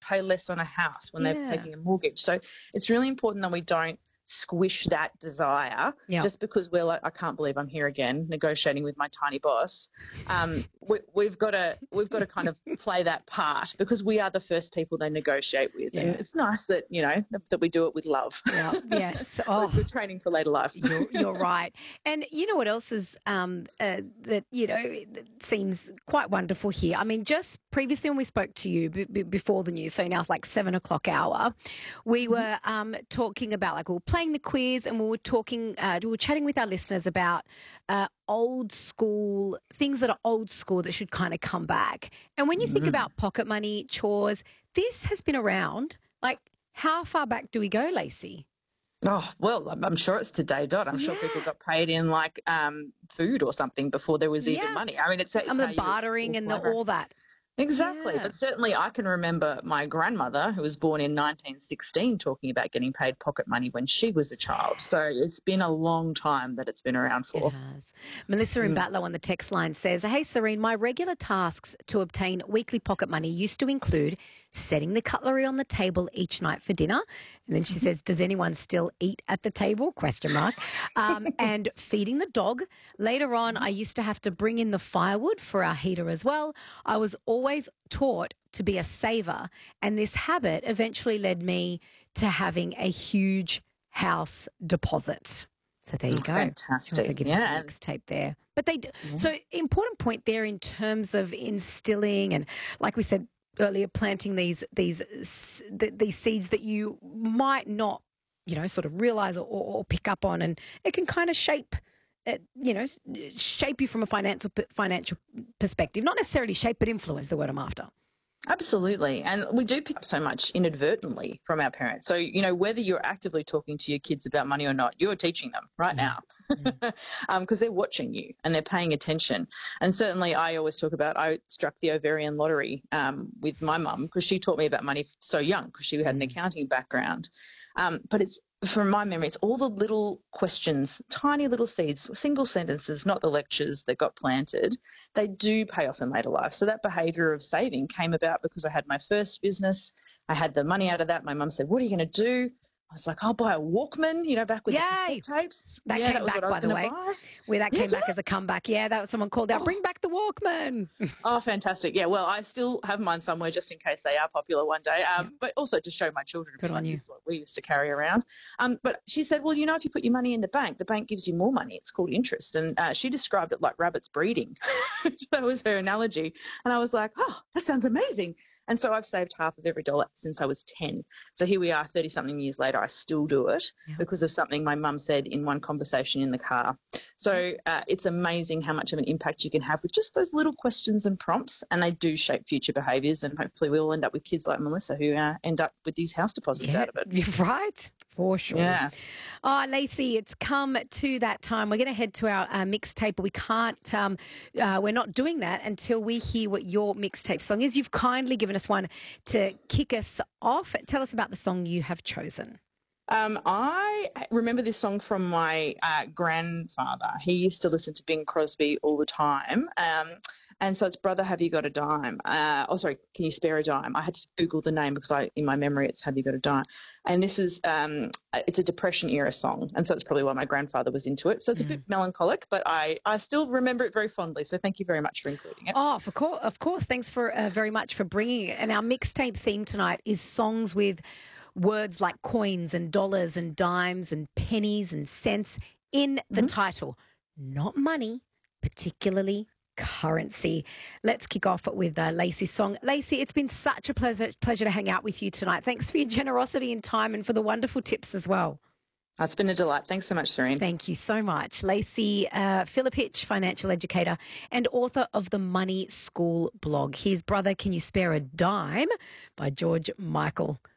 pay less on a house when they're Yeah. taking a mortgage. So it's really important that we don't squish that desire Yeah. just because we're like, I can't believe I'm here again negotiating with my tiny boss. We've got to kind of play that part because we are the first people they negotiate with. Yeah. And it's nice that, that we do it with love. Yeah. Yes. We're training for later life. You're right. And you know what else is that seems quite wonderful here? I mean, just previously when we spoke to you before the news, so now it's like 7 o'clock hour, we were talking about, like, we were playing the quiz and we were talking, we were chatting with our listeners about old school, things that are old school that should kind of come back. And when you think about pocket money, chores, this has been around. Like, how far back do we go, Lacey? Oh, well, I'm sure it's today, Dot. I'm sure people got paid in like food or something before there was even money. I mean, it's the bartering and all that. Exactly. Yeah. But certainly I can remember my grandmother, who was born in 1916, talking about getting paid pocket money when she was a child. So it's been a long time that it's been around for. It has. Melissa in Batlow on the text line says, hey, Serene, my regular tasks to obtain weekly pocket money used to include setting the cutlery on the table each night for dinner. And then she says, does anyone still eat at the table? ? And feeding the dog. Later on, I used to have to bring in the firewood for our heater as well. I was always taught to be a saver, and this habit eventually led me to having a huge house deposit. So there you go. Fantastic. Give us a mixtape there. But they do. So important point there in terms of instilling and, like we said earlier, planting these seeds that you might not, sort of realize or pick up on, and it can kind of shape you from a financial perspective. Not necessarily shape, but influence, the word I'm after. Absolutely. And we do pick up so much inadvertently from our parents. So, whether you're actively talking to your kids about money or not, you're teaching them right now because they're watching you and they're paying attention. And certainly I always talk about, I struck the ovarian lottery with my mum because she taught me about money so young because she had an accounting background. But it's, from my memory, it's all the little questions, tiny little seeds, single sentences, not the lectures that got planted. They do pay off in later life. So that behaviour of saving came about because I had my first business. I had the money out of that. My mum said, what are you going to do? I was like, I'll buy a Walkman, back with the cassette tapes. That came back, by the way. Where that came back as a comeback. Yeah, that was someone called out, bring back the Walkman. Oh, fantastic. Yeah, well, I still have mine somewhere just in case they are popular one day, but also to show my children. Good on you. This is what we used to carry around. But she said, well, if you put your money in the bank gives you more money. It's called interest. And she described it like rabbits breeding. That was her analogy. And I was like, oh, that sounds amazing. And so I've saved half of every dollar since I was 10. So here we are 30-something years later. I still do it because of something my mum said in one conversation in the car. So it's amazing how much of an impact you can have with just those little questions and prompts, and they do shape future behaviours, and hopefully we'll end up with kids like Melissa who end up with these house deposits out of it. You're right. For sure. Yeah. Oh, Lacey, it's come to that time. We're going to head to our mixtape, but we can't, we're not doing that until we hear what your mixtape song is. You've kindly given us one to kick us off. Tell us about the song you have chosen. I remember this song from my grandfather. He used to listen to Bing Crosby all the time. And so it's Brother, Have You Got a Dime? Can you spare a dime? I had to Google the name because in my memory it's Have You Got a Dime? And this was, it's a Depression era song. And so that's probably why my grandfather was into it. So it's a bit melancholic, but I still remember it very fondly. So thank you very much for including it. Oh, of course. Thanks for very much for bringing it. And our mixtape theme tonight is songs with words like coins and dollars and dimes and pennies and cents in the title. Not money, particularly currency. Let's kick off with Lacey's song. Lacey, it's been such a pleasure to hang out with you tonight. Thanks for your generosity and time and for the wonderful tips as well. It's been a delight. Thanks so much, Serene. Thank you so much. Lacey Philippich, financial educator and author of the Money School blog. His Brother, Can You Spare a Dime by George Michael.